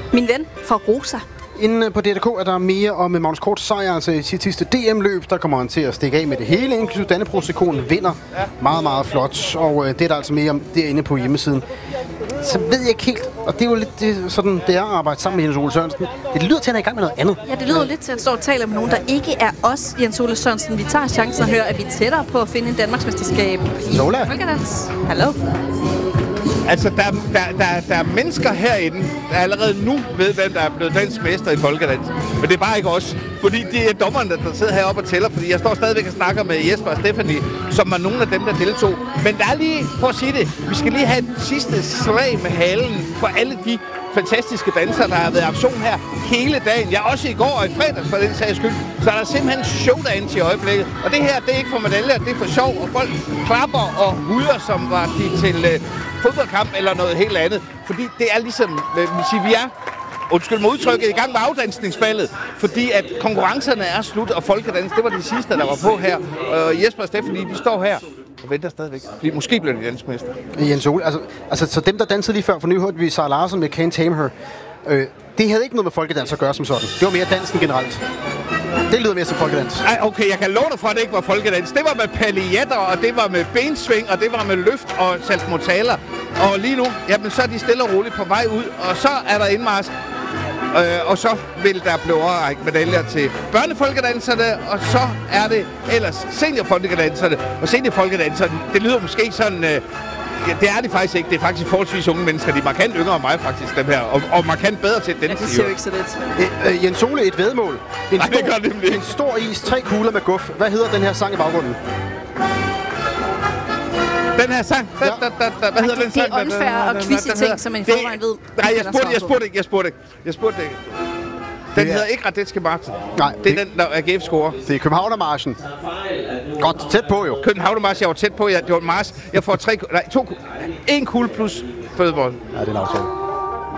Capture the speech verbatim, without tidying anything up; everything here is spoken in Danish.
Min ven fra Rosa. Inde på D R K er der mere om Magnus Korts sejr, altså i sit sidste D M-løb. Der kommer han til at stikke af med det hele, inklusive Dannebrogs-ikonen vinder. Meget, meget flot, og øh, det er der altså mere om derinde på hjemmesiden. Så ved jeg ikke helt, og det er jo lidt det, sådan, det er at arbejde sammen med Jens Ole Sørensen. Det lyder til, at han er i gang med noget andet. Ja, det lyder lidt til, at han står og taler med nogen, der ikke er os, Jens Ole Sørensen. Vi tager chancen og hører, at vi er tættere på at finde en Danmarksmesterskab i Zola. Folkedans. Hallo? Altså, der, der, der, der er mennesker herinde, der allerede nu ved, hvem der er blevet dansk mester i folkedans. Men det er bare ikke os. Fordi det er dommerne, der sidder heroppe og tæller. Fordi jeg står stadigvæk og snakker med Jesper og Stephanie, som var nogle af dem, der deltog. Men der er lige, for at sige det, vi skal lige have et sidste slag med halen for alle de fantastiske dansere, der har været i aktion her hele dagen. Ja, også i går og i fredags for den sags skyld. Så er der simpelthen showdance i øjeblikket. Og det her, det er ikke for medaljer, det er for sjov. Og folk klapper og huder, som var de til øh, fodboldkamp eller noget helt andet. Fordi det er ligesom, øh, vi siger, vi er undskyld mig udtrykket, i gang med afdansningsballet, fordi at konkurrencerne er slut, og folkedans, det var de sidste, der var på her. Og Jesper og Stephanie, de står her og venter stadigvæk, fordi måske bliver de dansk mester. Jens Ole, altså, altså så dem, der dansede lige før, for nu hørte vi Sara Larsen med Can't Tame Her. Øh, det havde ikke noget med folkedans at gøre som sådan. Det var mere dansen generelt. Det lyder mere som folkedans. Ej, okay, jeg kan love dig for, at det ikke var folkedans. Det var med paljetter, og det var med bensving, og det var med løft og saltomortaler. Og lige nu, jamen, så er de stille og roligt på vej ud, og så er der indmarsch. Øh, og så vil der blive overrækket medaljer til børnefolkedanserne, og så er det ellers seniorfolkedanserne. Og seniorfolkedanserne, det lyder måske sådan... Øh, ja, det er det faktisk ikke. Det er faktisk forholdsvis unge mennesker. De er markant yngre end mig, faktisk, dem her. Og, og markant bedre til den. Ja, det ser jo ikke så lidt. Øh, øh, Jens Ole, et væddemål. En, Nej, stor, det gør det en stor is, tre kugler med guf. Hvad hedder den her sang i baggrunden? Den her sang, da, da, da, da, hvad hedder den sang? Det er unfair og quizzy ting, som man i forvejen ved. Nej, jeg spurgte, jeg spurgte ikke, jeg spurgte ikke. Jeg spurgte ikke. Den hedder ikke Radetzky Martin. Nej. Det er den, der A G F scorer. Det er Københavnermarchen. Godt, tæt på jo. Københavnermarch, jeg var tæt på. Jeg, det var en march. Jeg får tre, nej, to, en kugle plus fødebold. Ja, det er en aftale.